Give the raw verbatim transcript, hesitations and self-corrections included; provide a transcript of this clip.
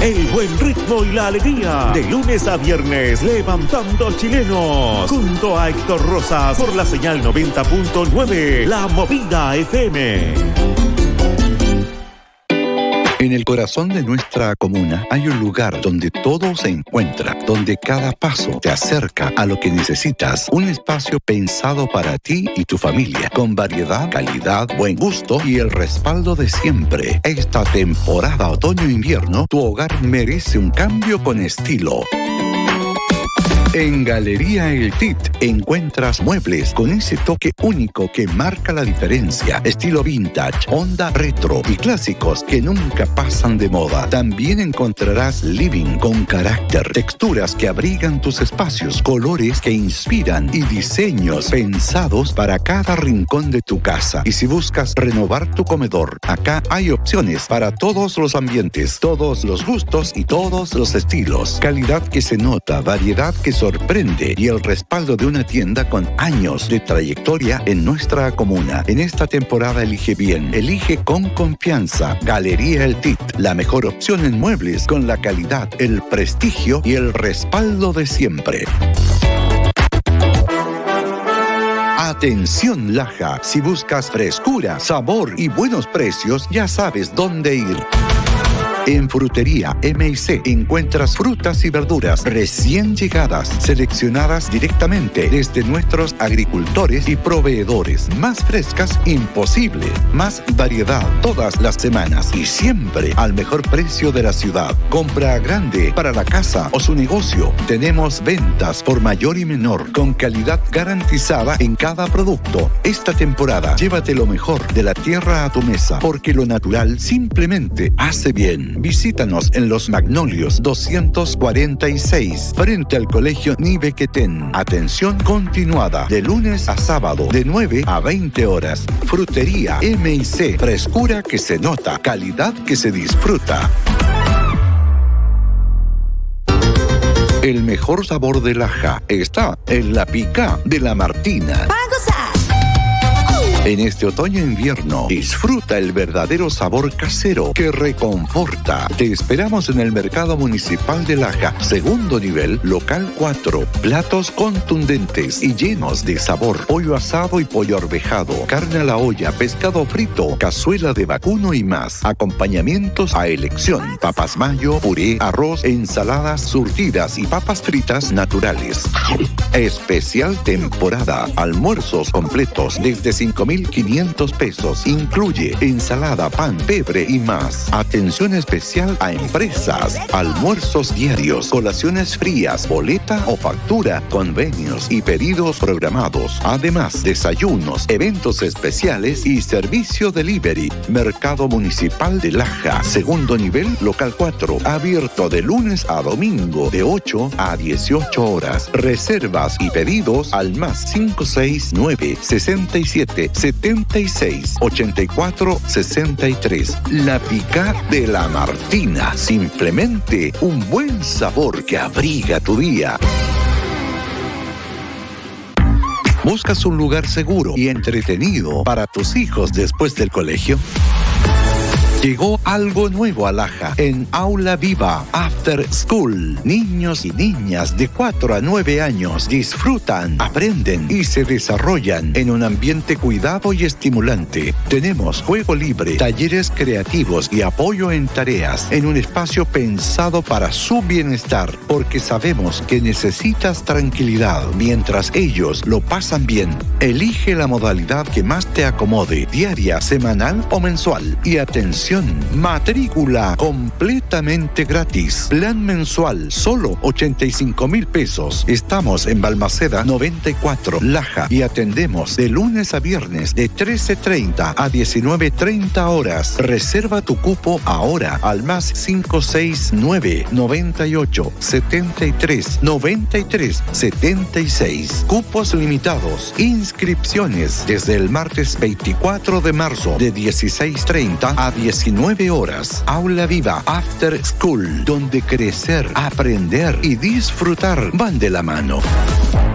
El buen ritmo y la alegría. De lunes a viernes, levantando chilenos. Junto a Héctor Rosas por la señal noventa punto nueve, La Movida F M. En el corazón de nuestra comuna hay un lugar donde todo se encuentra, donde cada paso te acerca a lo que necesitas. Un espacio pensado para ti y tu familia, con variedad, calidad, buen gusto y el respaldo de siempre. Esta temporada otoño-invierno, tu hogar merece un cambio con estilo. En Galería El Tit encuentras muebles con ese toque único que marca la diferencia. Estilo vintage, onda retro y clásicos que nunca pasan de moda. También encontrarás living con carácter, texturas que abrigan tus espacios, colores que inspiran y diseños pensados para cada rincón de tu casa. Y si buscas renovar tu comedor, acá hay opciones para todos los ambientes, todos los gustos y todos los estilos. Calidad que se nota, variedad que sorprende y el respaldo de una tienda con años de trayectoria en nuestra comuna. En esta temporada elige bien, elige con confianza. Galería El Tit, la mejor opción en muebles con la calidad, el prestigio y el respaldo de siempre. Atención Laja, si buscas frescura, sabor y buenos precios, ya sabes dónde ir. En Frutería M y C encuentras frutas y verduras recién llegadas, seleccionadas directamente desde nuestros agricultores y proveedores. Más frescas, imposible. Más variedad todas las semanas y siempre al mejor precio de la ciudad. Compra grande para la casa o su negocio. Tenemos ventas por mayor y menor, con calidad garantizada en cada producto. Esta temporada, llévate lo mejor de la tierra a tu mesa, porque lo natural simplemente hace bien. Visítanos en Los Magnolios doscientos cuarenta y seis, frente al Colegio Nivequetén. Atención continuada, de lunes a sábado, de nueve a veinte horas. Frutería M y C, frescura que se nota, calidad que se disfruta. El mejor sabor de Laja está en la pica de la Martina. En este otoño-invierno, disfruta el verdadero sabor casero que reconforta. Te esperamos en el Mercado Municipal de Laja, segundo nivel, local cuatro. Platos contundentes y llenos de sabor. Pollo asado y pollo arvejado, carne a la olla, pescado frito, cazuela de vacuno y más. Acompañamientos a elección. Papas mayo, puré, arroz, ensaladas surtidas y papas fritas naturales. Especial temporada. Almuerzos completos desde cinco mil quinientos pesos. Incluye ensalada, pan, pebre y más. Atención especial a empresas. Almuerzos diarios, colaciones frías, boleta o factura, convenios y pedidos programados. Además, desayunos, eventos especiales y servicio delivery. Mercado Municipal de Laja, segundo nivel, local cuatro. Abierto de lunes a domingo de ocho a dieciocho horas. Reservas y pedidos al más cinco seis nueve, sesenta y siete, setenta y seis, ochenta y cuatro, sesenta y tres. La pica de la Martina. Simplemente un buen sabor que abriga tu día. ¿Buscas un lugar seguro y entretenido para tus hijos después del colegio? Llegó algo nuevo a Laja en Aula Viva After School. Niños y niñas de cuatro a nueve años disfrutan, aprenden y se desarrollan en un ambiente cuidado y estimulante. Tenemos juego libre, talleres creativos y apoyo en tareas en un espacio pensado para su bienestar, porque sabemos que necesitas tranquilidad mientras ellos lo pasan bien. Elige la modalidad que más te acomode, diaria, semanal o mensual. Y atención, matrícula completamente gratis. Plan mensual, solo ochenta y cinco mil pesos. Estamos en Balmaceda noventa y cuatro, Laja, y atendemos de lunes a viernes de trece treinta a diecinueve treinta horas. Reserva tu cupo ahora al más cinco seis nueve, noventa y ocho, setenta y tres, noventa y tres, setenta y seis. Cupos limitados. Inscripciones desde el martes veinticuatro de marzo de dieciséis treinta a diecinueve horas. Aula Viva After School, donde crecer, aprender y disfrutar van de la mano.